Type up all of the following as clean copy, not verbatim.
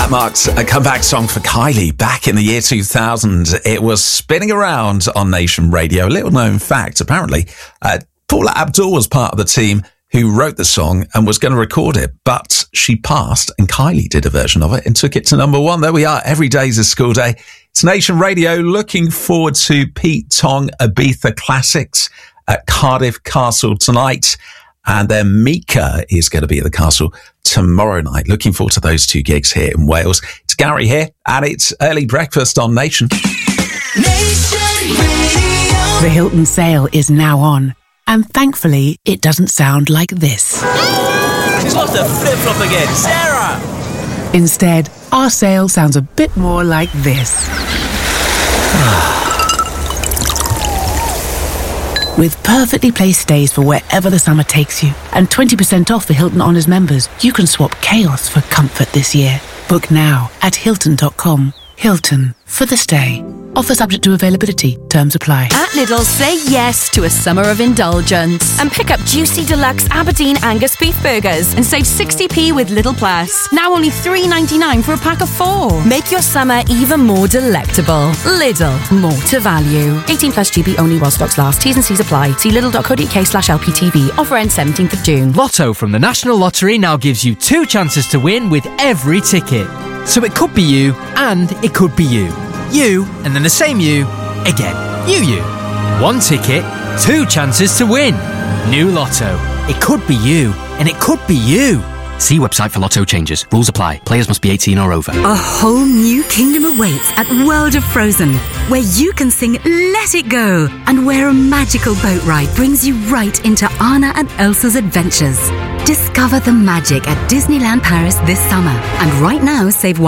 That marks a comeback song for Kylie back in the year 2000. It was spinning around on Nation Radio. A little known fact, apparently, Paula Abdul was part of the team who wrote the song and was going to record it, but she passed and Kylie did a version of it and took it to number one. There we are. Every day's a school day. It's Nation Radio. Looking forward to Pete Tong Ibiza Classics at Cardiff Castle tonight. And then Mika is going to be at the castle tomorrow night. Looking forward to those two gigs here in Wales. It's Gary here, and it's Early Breakfast on Nation. Nation Radio. The Hilton sale is now on. And thankfully, it doesn't sound like this. She's lost her flip-flop again. Sarah! Instead, our sale sounds a bit more like this. With perfectly placed stays for wherever the summer takes you, and 20% off for Hilton Honors members, you can swap chaos for comfort this year. Book now at Hilton.com. Hilton, for the stay. Offer subject to availability. Terms apply. At Lidl, say yes to a summer of indulgence and pick up juicy deluxe Aberdeen Angus beef burgers and save 60p with Lidl Plus. Now only $3.99 for a pack of 4. Make your summer even more delectable. Lidl, more to value. 18 plus GB only while stocks last. T's and C's apply. See lidl.co.uk/LPTV. Offer ends 17th of June. Lotto from the National Lottery now gives you 2 chances to win with every ticket. So it could be you, and it could be you. You, and then the same you, again. You. 1 ticket, 2 chances to win. New Lotto. It could be you, and it could be you. See website for Lotto changes. Rules apply. Players must be 18 or over. A whole new kingdom awaits at World of Frozen, where you can sing Let It Go, and where a magical boat ride brings you right into Anna and Elsa's adventures. Discover the magic at Disneyland Paris this summer. And right now, save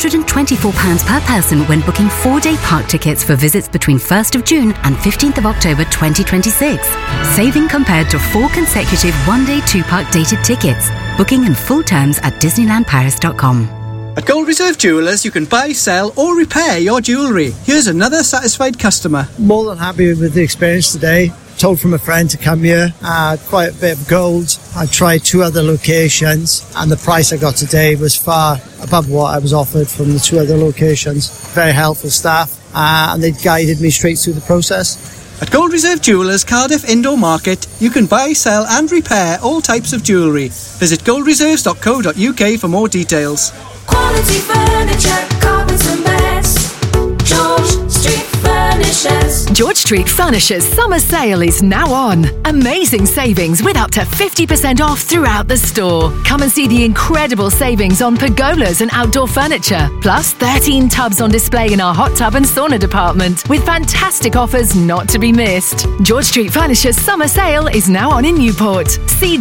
£124 per person when booking 4-day park tickets for visits between 1st of June and 15th of October 2026. Saving compared to 4 consecutive 1-day 2-park dated tickets. Booking and full terms at DisneylandParis.com. At Gold Reserve Jewellers, you can buy, sell or repair your jewellery. Here's another satisfied customer. More than happy with the experience today. Told from a friend to come here. Quite a bit of gold. I tried 2 other locations and the price I got today was far above what I was offered from the 2 other locations. Very helpful staff and they guided me straight through the process. At Gold Reserve Jewellers Cardiff Indoor Market, you can buy, sell and repair all types of jewellery. Visit goldreserves.co.uk for more details. Quality furniture, carpets and beds. George Street Furnishers. George Street Furnishers summer sale is now on. Amazing savings with up to 50% off throughout the store. Come and see the incredible savings on pergolas and outdoor furniture. Plus 13 tubs on display in our hot tub and sauna department with fantastic offers not to be missed. George Street Furnishers summer sale is now on in Newport. See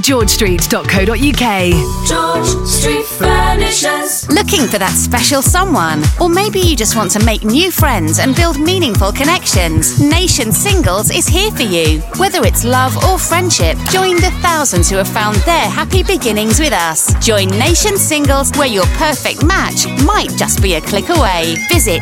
georgestreet.co.uk. George Street Furnishers. Looking for that special someone? Or maybe you just want to make new friends and build meaningful connections. Nation Singles is here for you. Whether it's love or friendship, join the thousands who have found their happy beginnings with us. Join Nation Singles, where your perfect match might just be a click away. Visit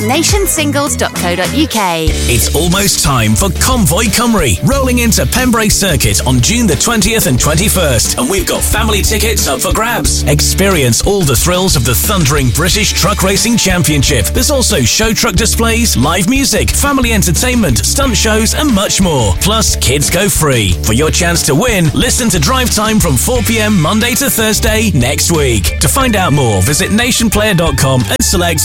nationsingles.co.uk. It's almost time for Convoy Cymru, rolling into Pembrey Circuit on June the 20th and 21st. And we've got family tickets up for grabs. Experience all the thrills of the thundering British Truck Racing Championship. There's also show truck displays, live music, family entertainment, stunt shows and much more. Plus, kids go free. For your chance to win, listen to Drive Time from 4 p.m. Monday to Thursday next week. To find out more, visit nationplayer.com and select